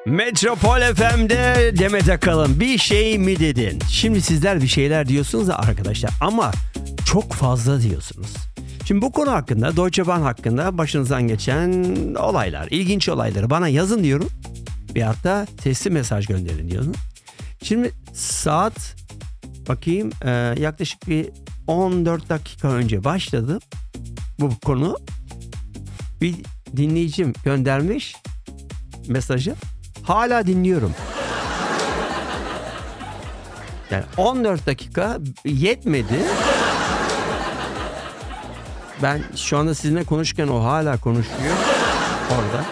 Metropol FM'de Demet Akalın bir şey mi dedin? Şimdi sizler bir şeyler diyorsunuz da arkadaşlar ama çok fazla diyorsunuz. Şimdi bu konu hakkında, Deutsche Bahn hakkında başınızdan geçen olaylar, ilginç olayları bana yazın diyorum. Bir hatta sesli mesaj gönderin diyorum. Şimdi saat bakayım yaklaşık bir 14 dakika önce başladı bu konu. Bir dinleyicim göndermiş mesajı. Hala dinliyorum. Yani 14 dakika yetmedi. Ben şu anda sizinle konuşurken o hala konuşuyor orada.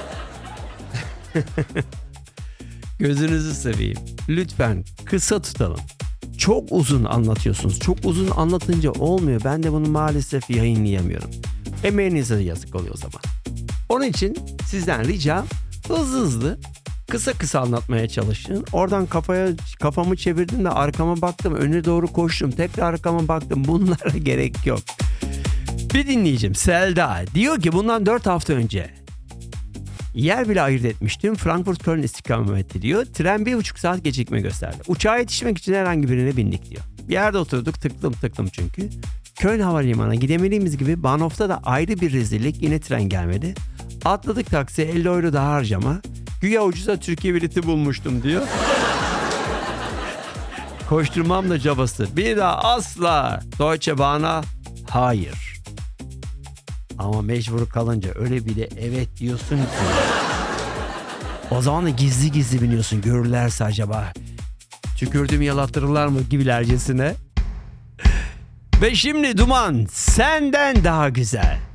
Gözünüzü seveyim. Lütfen kısa tutalım. Çok uzun anlatıyorsunuz. Çok uzun anlatınca olmuyor. Ben de bunu maalesef yayınlayamıyorum. Emeğinize yazık oluyor o zaman. Onun için sizden ricam hızlı kısa anlatmaya çalışın. Oradan kafamı çevirdim de arkama baktım. Öne doğru koştum. Tekrar arkama baktım. Bunlara gerek yok. Bir dinleyicim Selda diyor ki bundan 4 hafta önce yer bile ayırt etmiştim. Frankfurt-Köln istikameti diyor. Tren 1,5 saat gecikme gösterdi. Uçağa yetişmek için herhangi birine bindik diyor. Bir yerde oturduk tıklım çünkü. Köln Havalimanı'na gidemediğimiz gibi Bahnhof'ta da ayrı bir rezillik. Yine tren gelmedi. Atladık taksiye 50 euro daha harcama. Güya ucuza Türkiye bileti bulmuştum diyor. Koşturmam da cabası. Bir daha asla Deutsche Bahn'a hayır. Ama mecbur kalınca öyle bir de evet diyorsun ki. O zaman da gizli biniyorsun. Görürlerse acaba tükürdüğümü yalattırırlar mı gibilercesine. Ve şimdi Duman senden daha güzel.